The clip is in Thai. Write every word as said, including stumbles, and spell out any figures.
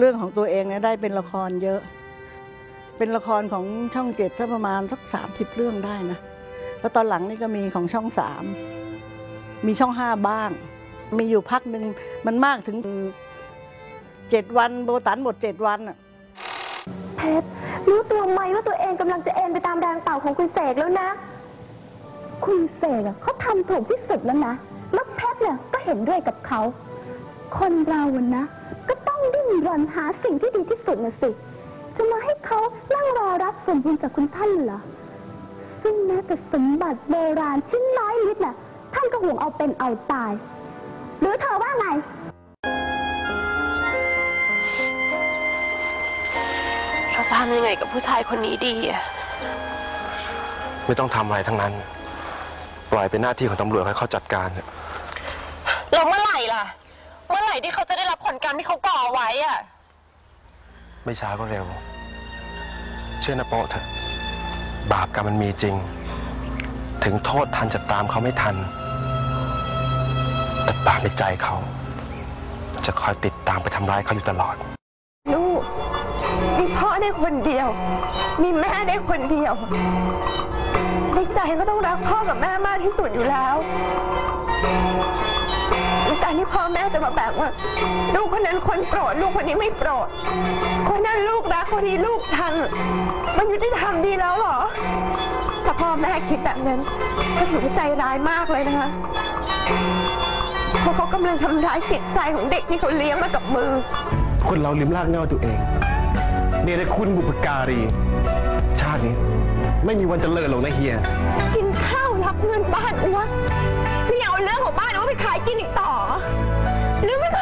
เรื่องของตัวเองเนี่ยได้เป็นละครเยอะเป็นละครของช่องเจ็ดสักประมาณสักสามสิบเรื่องได้นะแล้วตอนหลังนี่ก็มีของช่องสามมีช่องห้าบ้างมีอยู่พักหนึ่งมันมากถึงเจ็ดวันโบตันหมดเจ็ดวันอะเพชรรู้ตัวไหมว่าตัวเองกำลังจะเอ็นไปตามแรงเป่าของคุณเสกแล้วนะคุณเสกเขาทำถูกที่สุดแล้วนะแล้วเพชรเนี่ยก็เห็นด้วยกับเขาคนเราอะนะก็ต้องดิ้นรนหาสิ่งที่ดีที่สุดนะสิจะมาให้เขานั่งรอรับส่วนบุญจากคุณท่านเหรอซึ่งแม้แต่สมบัติโบราณชิ้นน้อยนิดน่ะท่านก็ห่วงเอาเป็นเอาตายหรือเธอว่าไงเราจะทำยังไงกับผู้ชายคนนี้ดีอะไม่ต้องทำอะไรทั้งนั้นปล่อยเป็นหน้าที่ของตำรวจให้เขาจัดการแล้วเมื่อไหร่ล่ะเมื่อไหร่ที่เขาจะได้รับผลกรรมที่เขาก่อไว้อะไม่ช้าก็เร็วเชื่อนะโป๊ะเถอะบาปกรรมมันมีจริงถึงโทษทันจะตามเขาไม่ทันแต่บาปในใจเขาจะคอยติดตามไปทำร้ายเขาอยู่ตลอดลูกมีพ่อได้คนเดียวมีแม่ได้คนเดียวในใจก็ต้องรักพ่อกับแม่มากที่สุดอยู่แล้วการที่พ่อแม่จะมาแบ่งว่าลูกคนนั้นคนโปรดลูกคนนี้ไม่โปรดคนนั้นลูกรักคนนี้ลูกชังมันยุติธรรมดีแล้วหรอถ้าพ่อแม่คิดแบบนั้นก็ถือว่าใจร้ายมากเลยนะคะเพราะเขากำลังทำร้ายจิตใจของเด็กที่เขาเลี้ยงมากับมือคนเราลืมรากเหง้าตัวเองเนรคุณบุพการีชาตินี้ไม่มีวันจะเลิศหรอกนะเฮียกินข้าวรับเงินบ้านอ้วนี่เอาเรื่องของบ้านอ้วไปขายกินอีกต่อหรือไม่เค